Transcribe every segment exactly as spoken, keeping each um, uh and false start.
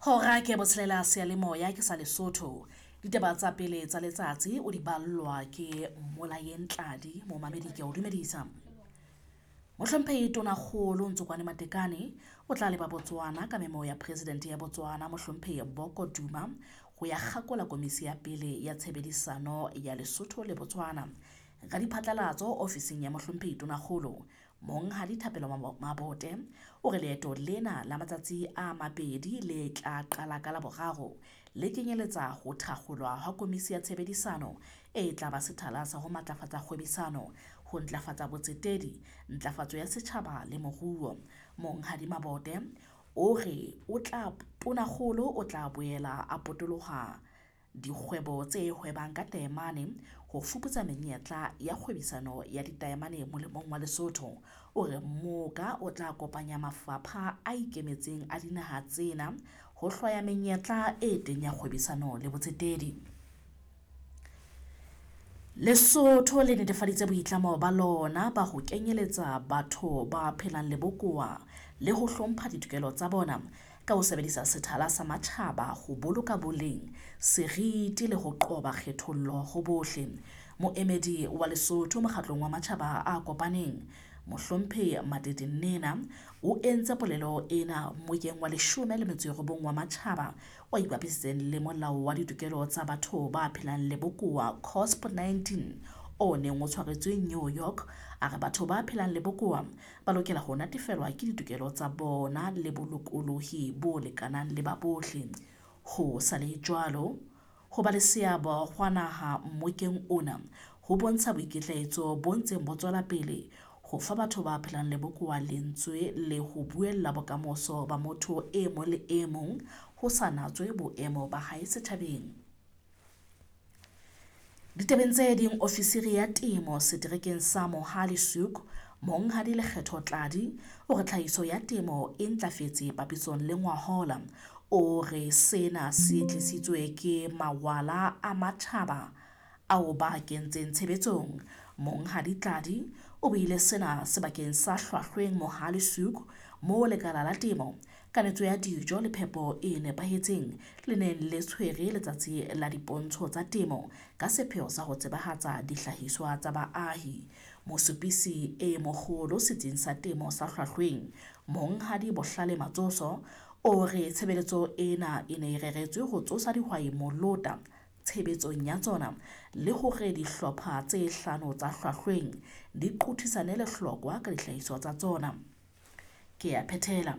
Hora ke botshelela seyalemoya ke sa Lesotho. Ditaba tsa pele tsa letsatsi o di ballwa ke Molayeng Tladi mo mamedi ke o dumedisa. Mohlomphehi Tonakgolo Ntsokwane Matekane o tla leba Botswana ka memo ya President ya Botswana Mohlomphehi Boko Duma ho ya kgakola komisi ya pele ya tshebedisano ya Lesotho le Botswana. Ga diphatlalatso ofising ya Mohlomphehi Tonakgolo Monghadi Thapelo Mabote o re leeto lena la matsatsi a mabedi le tla qala ka Laboraro le kenyeletsa ho thakgolwa ha komisi ya tshebedisano e tla ba sethala sa ho matlafatsa kgwebisano, ho ntlafatsa botsetedi, ntlafatso ya setjhaba le moruo. Monghadi Mabote o re o tla Tonakgolo o tla boela a potoloha dikgwebo tse hwebang ka taemane ho fuputsa menyetla ya kgwebisano ya ditaemane molemong wa Lesotho. O re mmoka o tla kopanya mafapha a ikemetseng a dinaha tsena ho hlwaya menyetla e teng ya kgwebisano le botsetedi. Lesotho le netefaditse boitlamo ba lona ba ho kenyeletsa batho ba phelang le bokowa le ho hlompha ditokelo tsa bona ka ho sebedisa sethala sa matjhaba ho boloka boleng, seriti le ho qoba kgethollo ho bohle. Moemedi wa Lesotho mokgatlong wa matjhaba a kopaneng Mohlomphehi Madidi Nena o entse polelo ena moyeng wa leshome le metso e robong wa matjhaba wa ipapisitseng le molao wa ditokelo tsa batho ba phelang le bokowa C O S P nineteen o neng o tshwaretswe New York. A re batho ba phelang le bokowa ba lokela ho natefelwa ke ditokelo tsa bona le bolokolohi bo lekanang le ba bohle. Ho sa le jwalo, ho ba le seabo hwa naha mmokeng ona ho bontsha boikitlaetso bo ntseng bo tswela pele ho fa batho ba phelang le bokowa lentswe le ho buella bokamoso ba motho e mong le e mong ho sa natswe boemo ba hae setjhabeng. Ditabeng tse ding, ofisiri ya temo seterekeng sa Mohali Suk Monghadi Lekgetho Tladi o re tlhahiso ya temo e ntlafetse papisong le ngwahola. O re sena se tlisitswe ke mawala a matjhaba ao ba kentseng tshebetsong. Monghadi Tladi o buile sena sebakeng sa hlwahlweng Mohali Suk mo lekala la temo, kanetso ya dijo le phepo e nepahetseng le neng le tshwere letsatsi la dipontsho tsa temo ka sepheo sa ho tsebahatsa dihlahiswa tsa baahi. Mosupisi e mogolo setsing sa temo sa hlwahlweng Monghadi Bohlale Matsoso o re tshebeletso ena e ne e reretswe ho tsosa dihwai molota tshebetsong ya tsona le hore dihlopha tse hlano tsa hlwahlweng di qothisane le hlokwa ka dihlahiswa tsa tsona. Ke a phethela.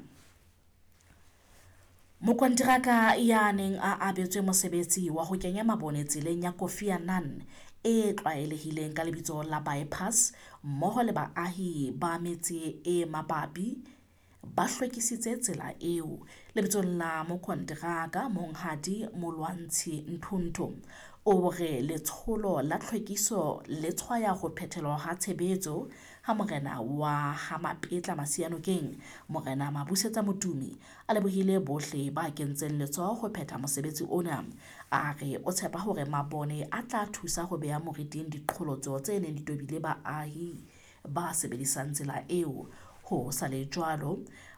Mokonteraka ya neng a abetswe mosebetsi wa ho kenya mabone tseleng ya Kofi Annan e tlwaelehileng ka lebitso la bypass mmoho le baahi ba metse e mabapi ba hlwekisitse tsela eo. Lebitsong la mokonteraka Monghadi Molwantshi Nthunto o re letsholo la tlhwekiso le tshwaya ho phethelwa ha tshebetso ha morena wa ha Mapetla Masianokeng Morena Mabusetsa Motumi a lebohile bohle ba kentseng letsoho ho phetha mosebetsi ona. A re o tshepa hore mabone a tla thusa ho beha moriting diqholotso tse neng di tobile baahi ba sebedisang tsela eo. Ho sa le jwalo,